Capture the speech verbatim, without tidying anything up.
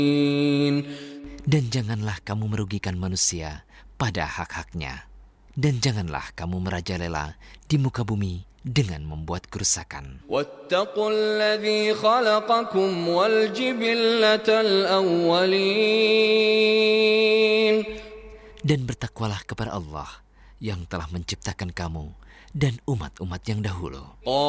Dan janganlah kamu merugikan manusia pada hak-haknya. Dan janganlah kamu merajalela di muka bumi dengan membuat kerusakan. Wattaqulladzi khalaqakum wal jibillatal awwalin. Dan bertakwalah kepada Allah yang telah menciptakan kamu dan umat-umat yang dahulu.